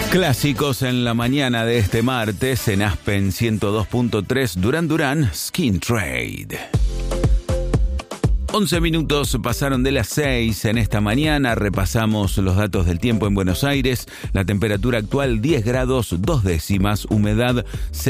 Clásicos en la mañana de este martes en Aspen 102.3 Duran Duran, Skin Trade. 11 minutos pasaron de las 6 en esta mañana. Repasamos los datos del tiempo en Buenos Aires. La temperatura actual 10 grados 2 décimas, humedad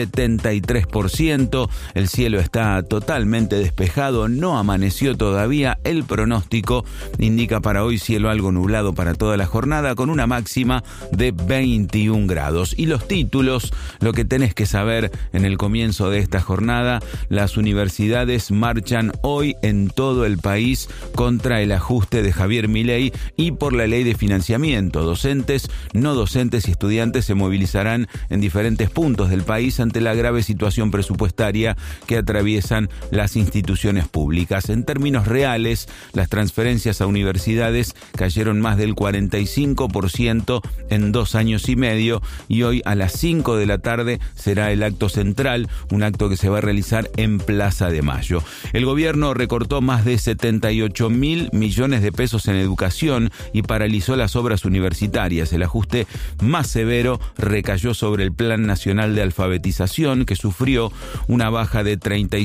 73%. El cielo está totalmente despejado, no amaneció todavía. El pronóstico indica para hoy cielo algo nublado para toda la jornada con una máxima de 21 grados. Y los títulos, lo que tenés que saber en el comienzo de esta jornada: las universidades marchan hoy en todo el país contra el ajuste de Javier Milei y por la ley de financiamiento. Docentes, no docentes y estudiantes se movilizarán en diferentes puntos del país ante la grave situación presupuestaria que atraviesan las instituciones públicas. En términos reales, las transferencias a universidades cayeron más del 45% en 2 años y medio, y hoy a las 5 de la tarde será el acto central, un acto que se va a realizar en Plaza de Mayo. El gobierno recortó más de 78.000 millones de pesos en educación y paralizó las obras universitarias. El ajuste más severo recayó sobre el Plan Nacional de Alfabetización, que sufrió una baja de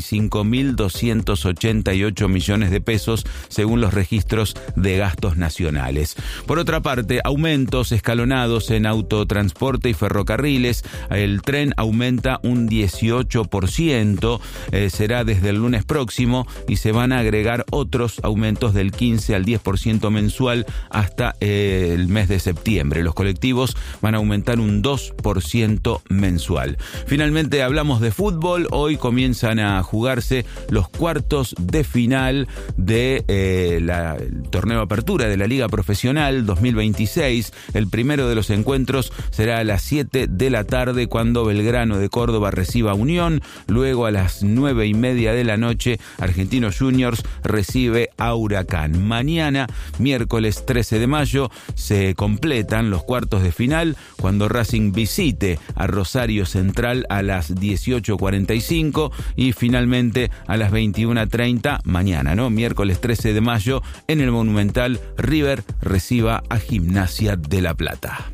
35.288 millones de pesos, según los registros de gastos nacionales. Por otra parte, aumentos escalonados en autotransporte y ferrocarriles. El tren aumenta un 18%, será desde el lunes próximo, y se van a agregar otros aumentos del 15 al 10% mensual hasta el mes de septiembre. Los colectivos van a aumentar un 2% mensual. Finalmente hablamos de fútbol. Hoy comienzan a jugarse los cuartos de final de el torneo Apertura de la Liga Profesional 2026. El primero de los encuentros será a las 7 de la tarde cuando Belgrano de Córdoba reciba a Unión. Luego a las 9:30 de la noche Argentinos Juniors recibe a Huracán. Mañana, miércoles 13 de mayo, se completan los cuartos de final cuando Racing visite a Rosario Central a las 18:45 y finalmente a las 21:30 mañana, miércoles 13 de mayo, en el Monumental, River reciba a Gimnasia de La Plata.